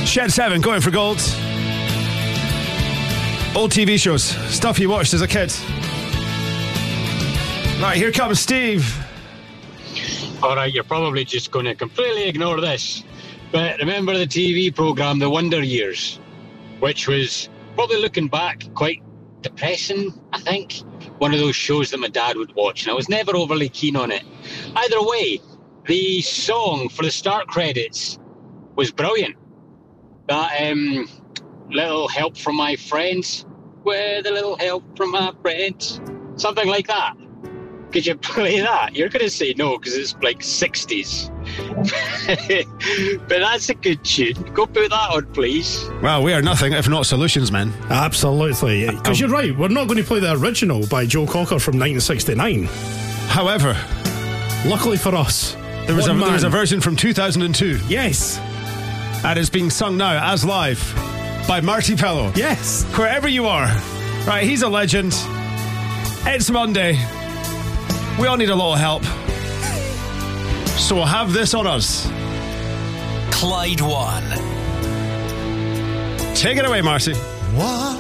Shed 7, Going for Gold. Old TV shows, stuff you watched as a kid. Right, here comes Steve. Alright, you're probably just going to completely ignore this. But remember the TV programme The Wonder Years? Which was, probably looking back, quite depressing, I think. One of those shows that my dad would watch, and I was never overly keen on it. Either way, the song for the start credits was brilliant. That little help from my friends, with a little help from my friends, something like that. Could you play that? You're going to say no because it's like 60s. But that's a good tune. Go put that on, please. Well, we are nothing if not solutions, man. Absolutely. Because you're right, we're not going to play the original by Joe Cocker from 1969. However, luckily for us, there was a version from 2002. Yes. And it's being sung now as live by Marty Pellow. Yes. Wherever you are. Right, he's a legend. It's Monday. We all need a little help. So have this on us. Clyde One. Take it away, Marcy. What?